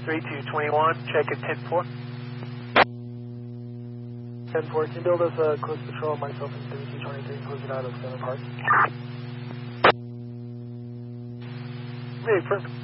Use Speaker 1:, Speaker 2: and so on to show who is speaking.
Speaker 1: 3221, check at 10-4.
Speaker 2: 10-4, can you build us a close patrol, myself and 3223, closing out of Center Park?
Speaker 1: Hey, first.